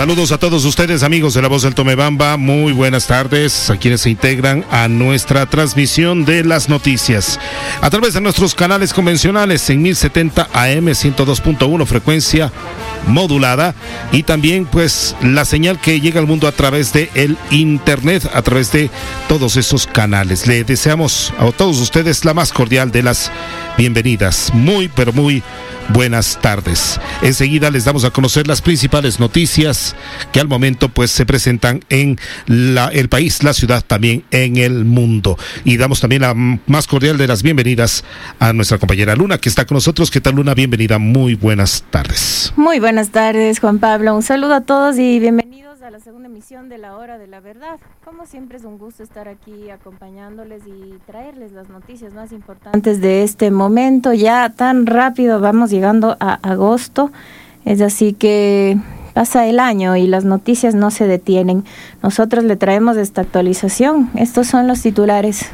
Saludos a todos ustedes, amigos de La Voz del Tomebamba. Muy buenas tardes a quienes se integran a nuestra transmisión de las noticias a través de nuestros canales convencionales en 1070 AM 102.1 frecuencia modulada, y también pues la señal que llega al mundo a través de el internet, a través de todos esos canales. Le deseamos a todos ustedes la más cordial de las bienvenidas. Muy pero muy buenas tardes. Enseguida les damos a conocer las principales noticias que al momento pues se presentan en el país, la ciudad, también en el mundo. Y damos también la más cordial de las bienvenidas a nuestra compañera Luna, que está con nosotros. ¿Qué tal, Luna? Bienvenida, muy buenas tardes. Muy buenas tardes, Juan Pablo. Un saludo a todos y bienvenidos a la segunda emisión de La Hora de la Verdad. Como siempre es un gusto estar aquí acompañándoles y traerles las noticias más importantes de este momento. Ya tan rápido vamos llegando a agosto, es así que pasa el año y las noticias no se detienen. Nosotros le traemos esta actualización. Estos son los titulares.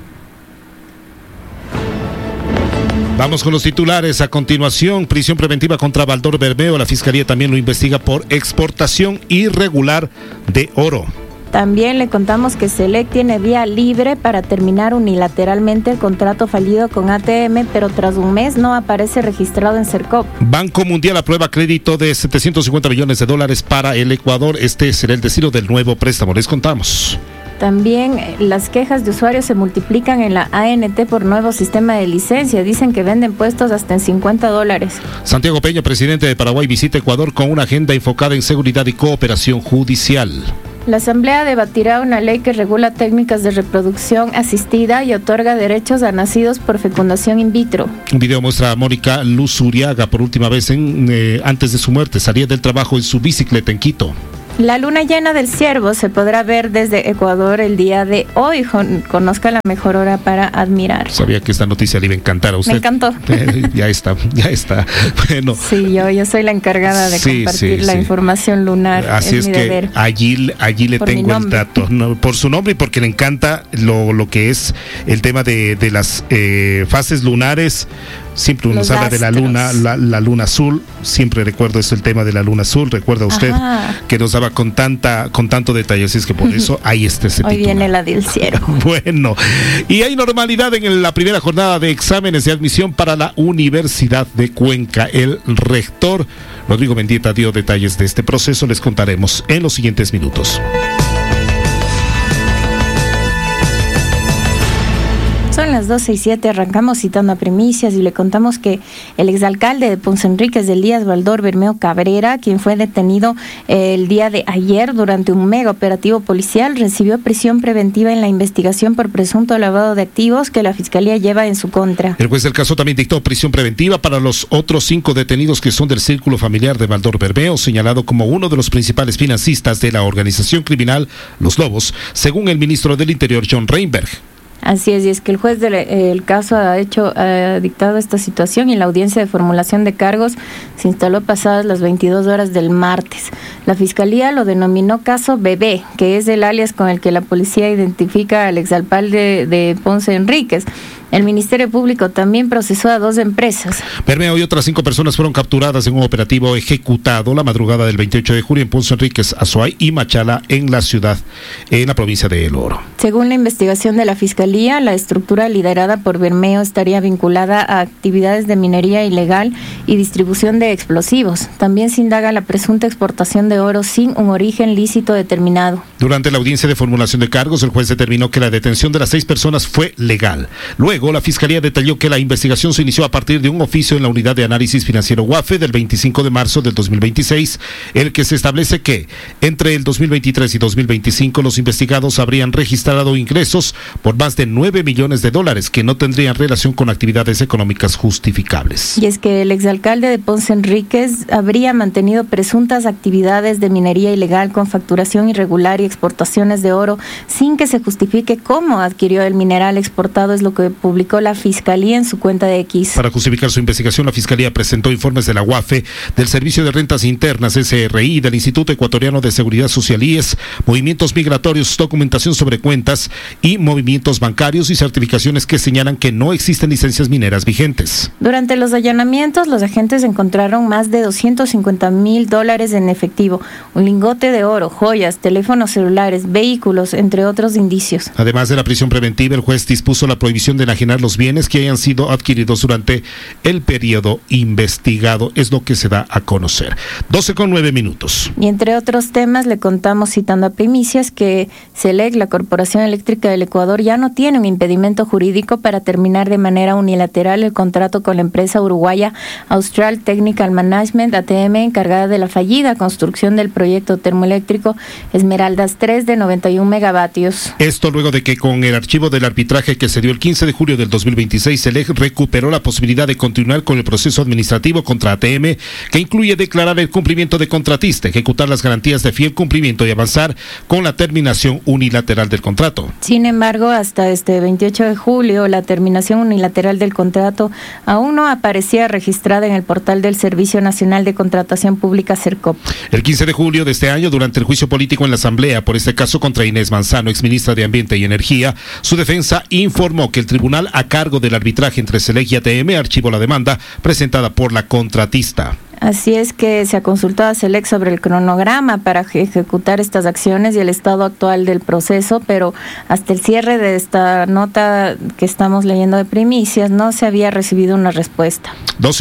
Vamos con los titulares. A continuación, prisión preventiva contra Baldor Bermeo. La Fiscalía también lo investiga por exportación irregular de oro. También le contamos que Selec tiene vía libre para terminar unilateralmente el contrato fallido con ATM, pero tras un mes no aparece registrado en Sercop. Banco Mundial aprueba crédito de $750 millones para el Ecuador. Este será el destino del nuevo préstamo. Les contamos. También las quejas de usuarios se multiplican en la ANT por nuevo sistema de licencia. Dicen que venden puestos hasta en $50. Santiago Peña, presidente de Paraguay, visita Ecuador con una agenda enfocada en seguridad y cooperación judicial. La Asamblea debatirá una ley que regula técnicas de reproducción asistida y otorga derechos a nacidos por fecundación in vitro. Un video muestra a Mónica Luzuriaga por última vez antes de su muerte. Salía del trabajo en su bicicleta en Quito. La luna llena del Ciervo se podrá ver desde Ecuador el día de hoy. Conozca la mejor hora para admirar. Sabía que esta noticia le iba a encantar a usted. Me encantó. Ya está. Bueno. Sí, yo soy la encargada de compartir la información lunar. Así es mi que deber. allí le tengo el dato. No, por su nombre y porque le encanta lo que es el tema de las fases lunares. Siempre uno habla de la luna, la luna azul. Siempre recuerdo el tema de la luna azul. Recuerda usted que nos daba con tanto detalle. Así es que por eso ahí está ese Hoy titular. viene la del cielo. Bueno, y hay normalidad en la primera jornada de exámenes de admisión para la Universidad de Cuenca. El rector Rodrigo Mendieta dio detalles de este proceso. Les contaremos en los siguientes minutos. Son las 12:07, arrancamos citando a primicias y le contamos que el exalcalde de Ponce Enríquez del Díaz, Baldor Bermeo Cabrera, quien fue detenido el día de ayer durante un mega operativo policial, recibió prisión preventiva en la investigación por presunto lavado de activos que la Fiscalía lleva en su contra. El juez del caso también dictó prisión preventiva para los otros 5 detenidos que son del círculo familiar de Baldor Bermeo, señalado como uno de los principales financistas de la organización criminal Los Lobos, según el ministro del Interior, John Reinberg. Así es, y es que el juez del caso ha dictado esta situación y la audiencia de formulación de cargos se instaló pasadas las 22 horas del martes. La Fiscalía lo denominó caso Bebé, que es el alias con el que la policía identifica al exalcalde de Ponce Enríquez. El Ministerio Público también procesó a 2 empresas. Bermeo y otras 5 personas fueron capturadas en un operativo ejecutado la madrugada del 28 de julio en Ponce Enríquez, Azuay y Machala, en la provincia de El Oro. Según la investigación de la Fiscalía, la estructura liderada por Bermeo estaría vinculada a actividades de minería ilegal y distribución de explosivos. También se indaga la presunta exportación de oro sin un origen lícito determinado. Durante la audiencia de formulación de cargos, el juez determinó que la detención de las 6 personas fue legal. Luego, la Fiscalía detalló que la investigación se inició a partir de un oficio en la Unidad de Análisis Financiero UAFE del 25 de marzo del 2026, el que se establece que entre el 2023 y 2025 los investigados habrían registrado ingresos por más de $9 millones que no tendrían relación con actividades económicas justificables. Y es que el exalcalde de Ponce Enríquez habría mantenido presuntas actividades de minería ilegal con facturación irregular y exportaciones de oro sin que se justifique cómo adquirió el mineral exportado, es lo que publicó publicó la Fiscalía en su cuenta de X. Para justificar su investigación, la Fiscalía presentó informes de la UAFE, del Servicio de Rentas Internas, SRI, del Instituto Ecuatoriano de Seguridad Social, IES, movimientos migratorios, documentación sobre cuentas y movimientos bancarios y certificaciones que señalan que no existen licencias mineras vigentes. Durante los allanamientos, los agentes encontraron más de $250,000 en efectivo, un lingote de oro, joyas, teléfonos celulares, vehículos, entre otros indicios. Además de la prisión preventiva, el juez dispuso la prohibición de enajenar los bienes que hayan sido adquiridos durante el periodo investigado, es lo que se da a conocer. 12:09. Y entre otros temas, le contamos, citando a Primicias, que CELEC, la Corporación Eléctrica del Ecuador, ya no tiene un impedimento jurídico para terminar de manera unilateral el contrato con la empresa uruguaya Austral Technical Management, ATM, encargada de la fallida construcción del proyecto termoeléctrico Esmeraldas 3 de 91 megavatios. Esto luego de que con el archivo del arbitraje que se dio el 15 de julio del 2026, CELEC recuperó la posibilidad de continuar con el proceso administrativo contra ATM, que incluye declarar el cumplimiento de contratista, ejecutar las garantías de fiel cumplimiento y avanzar con la terminación unilateral del contrato. Sin embargo, hasta este 28 de julio, la terminación unilateral del contrato aún no aparecía registrada en el portal del Servicio Nacional de Contratación Pública, SERCOP. El 15 de julio de este año, durante el juicio político en la Asamblea por este caso contra Inés Manzano, exministra de Ambiente y Energía, su defensa informó que el tribunal a cargo del arbitraje entre CELEC y ATM archivó la demanda presentada por la contratista. Así es que se ha consultado a CELEC sobre el cronograma para ejecutar estas acciones y el estado actual del proceso, pero hasta el cierre de esta nota que estamos leyendo de Primicias no se había recibido una respuesta.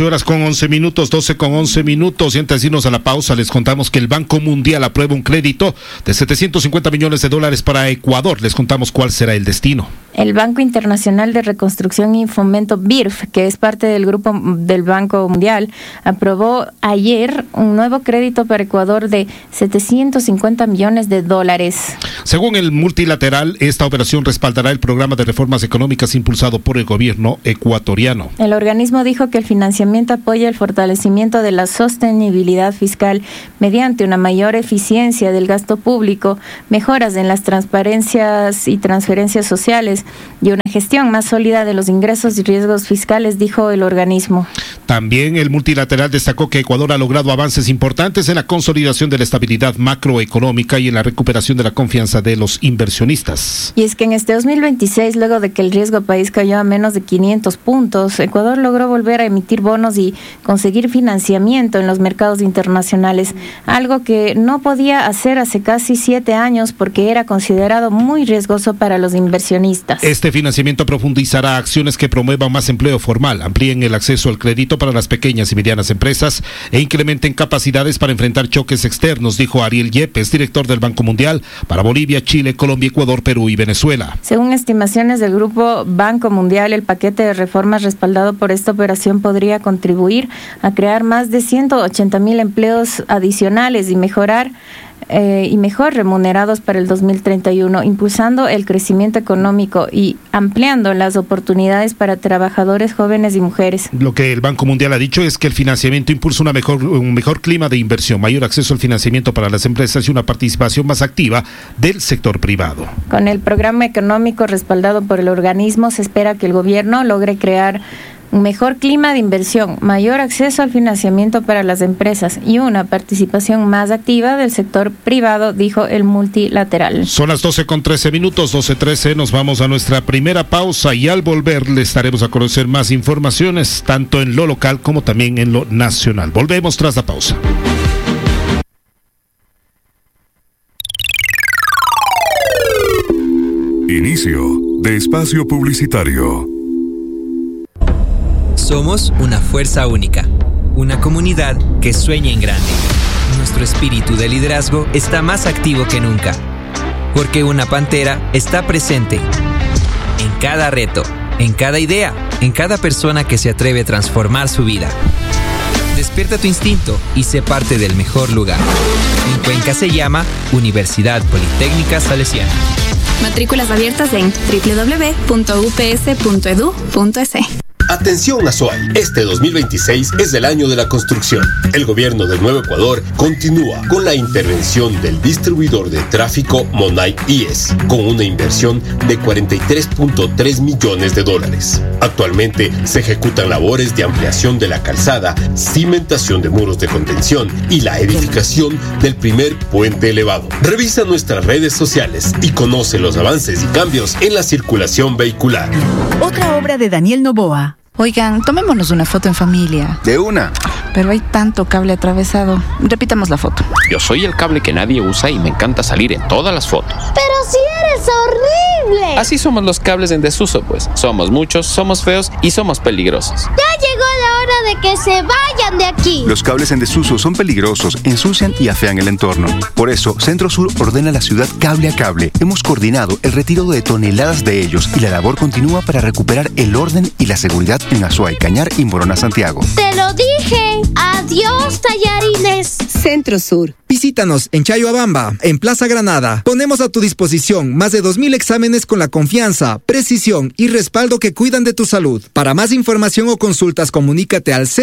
12:11. Y antes de irnos a la pausa, les contamos que el Banco Mundial aprueba un crédito de $750 millones para Ecuador. Les contamos cuál será el destino. El Banco Internacional de Reconstrucción y Fomento, BIRF, que es parte del grupo del Banco Mundial, aprobó ayer un nuevo crédito para Ecuador de $750 millones. Según el multilateral, esta operación respaldará el programa de reformas económicas impulsado por el gobierno ecuatoriano. El organismo dijo que el financiamiento apoya el fortalecimiento de la sostenibilidad fiscal mediante una mayor eficiencia del gasto público, mejoras en las transparencias y transferencias sociales y una gestión más sólida de los ingresos y riesgos fiscales, dijo el organismo. También el multilateral destacó que Ecuador ha logrado avances importantes en la consolidación de la estabilidad macroeconómica y en la recuperación de la confianza de los inversionistas. Y es que en este 2026, luego de que el riesgo país cayó a menos de 500 puntos, Ecuador logró volver a emitir bonos y conseguir financiamiento en los mercados internacionales, algo que no podía hacer hace casi 7 años porque era considerado muy riesgoso para los inversionistas. Este financiamiento profundizará acciones que promuevan más empleo formal, amplíen el acceso al crédito para las pequeñas y medianas empresas e incrementen capacidades para enfrentar choques externos, dijo Ariel Yepes, director del Banco Mundial para Bolivia, Chile, Colombia, Ecuador, Perú y Venezuela. Según estimaciones del Grupo Banco Mundial, el paquete de reformas respaldado por esta operación podría contribuir a crear más de 180,000 empleos adicionales y mejor remunerados para el 2031, impulsando el crecimiento económico y ampliando las oportunidades para trabajadores jóvenes y mujeres. Lo que el Banco Mundial ha dicho es que el financiamiento impulsa un mejor clima de inversión, mayor acceso al financiamiento para las empresas y una participación más activa del sector privado. Con el programa económico respaldado por el organismo, se espera que el gobierno logre crear un mejor clima de inversión, mayor acceso al financiamiento para las empresas y una participación más activa del sector privado, dijo el multilateral. Son las 12:13, 12:13, nos vamos a nuestra primera pausa y al volver le estaremos a conocer más informaciones, tanto en lo local como también en lo nacional. Volvemos tras la pausa. Inicio de espacio publicitario. Somos una fuerza única, una comunidad que sueña en grande. Nuestro espíritu de liderazgo está más activo que nunca, porque una pantera está presente en cada reto, en cada idea, en cada persona que se atreve a transformar su vida. Despierta tu instinto y sé parte del mejor lugar. En Cuenca se llama Universidad Politécnica Salesiana. Matrículas abiertas en www.ups.edu.es. Atención Azuay, este 2026 es el año de la construcción. El gobierno del Nuevo Ecuador continúa con la intervención del distribuidor de tráfico Monay IES, con una inversión de $43.3 millones. Actualmente se ejecutan labores de ampliación de la calzada, cimentación de muros de contención y la edificación del primer puente elevado. Revisa nuestras redes sociales y conoce los avances y cambios en la circulación vehicular. Otra obra de Daniel Noboa. Oigan, tomémonos una foto en familia. De una. Pero hay tanto cable atravesado. Repitamos la foto. Yo soy el cable que nadie usa y me encanta salir en todas las fotos. ¡Pero si eres horrible! Así somos los cables en desuso, pues. Somos muchos, somos feos y somos peligrosos. ¡Ya llegó la hora de que se vayan de aquí! Los cables en desuso son peligrosos, ensucian y afean el entorno. Por eso, Centro Sur ordena la ciudad cable a cable. Hemos coordinado el retiro de toneladas de ellos y la labor continúa para recuperar el orden y la seguridad en Azuay, Cañar y Morona, Santiago. ¡Te lo dije! ¡Adiós, tallarines! Centro Sur. Visítanos en Chayoabamba, en Plaza Granada. Ponemos a tu disposición más de 2,000 exámenes con la confianza, precisión y respaldo que cuidan de tu salud. Para más información o consultas, comunícate al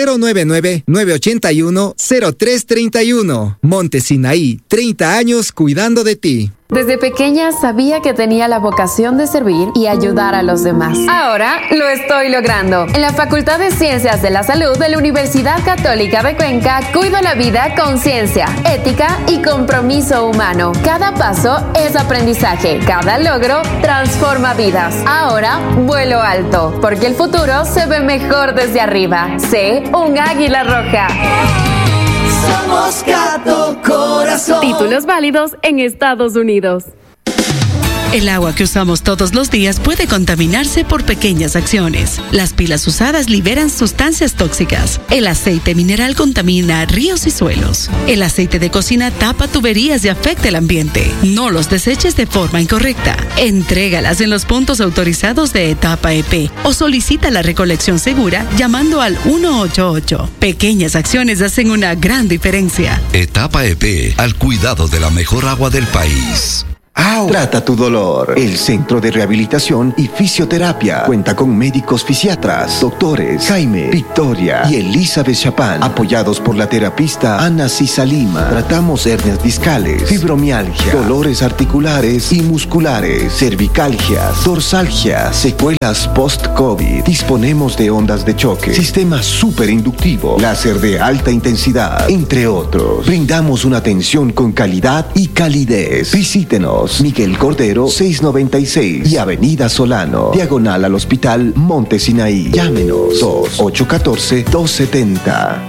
099-981-0331. Monte Sinaí, 30 años cuidando de ti. Desde pequeña sabía que tenía la vocación de servir y ayudar a los demás. Ahora lo estoy logrando. En la Facultad de Ciencias de la Salud de la Universidad Católica de Cuenca, cuido la vida con ciencia, ética y compromiso humano. Cada paso es aprendizaje. Cada logro transforma vidas. Ahora vuelo alto, porque el futuro se ve mejor desde arriba. Sé un águila roja. Somos Gato Corazón. Títulos válidos en Estados Unidos. El agua que usamos todos los días puede contaminarse por pequeñas acciones. Las pilas usadas liberan sustancias tóxicas. El aceite mineral contamina ríos y suelos. El aceite de cocina tapa tuberías y afecta el ambiente. No los deseches de forma incorrecta. Entrégalas en los puntos autorizados de Etapa EP o solicita la recolección segura llamando al 188. Pequeñas acciones hacen una gran diferencia. Etapa EP, al cuidado de la mejor agua del país. Trata tu dolor. El Centro de Rehabilitación y Fisioterapia cuenta con médicos fisiatras, doctores Jaime, Victoria y Elizabeth Chapán, apoyados por la terapista Ana Cisalima. Tratamos hernias discales, fibromialgia, dolores articulares y musculares, cervicalgias, dorsalgias, secuelas post-COVID. Disponemos de ondas de choque, sistema superinductivo, láser de alta intensidad, entre otros. Brindamos una atención con calidad y calidez. Visítenos. Miguel Cordero 696 y Avenida Solano, diagonal al Hospital Monte Sinaí. Llámenos 2-814-270.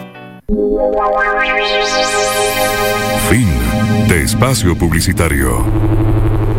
Fin de espacio publicitario.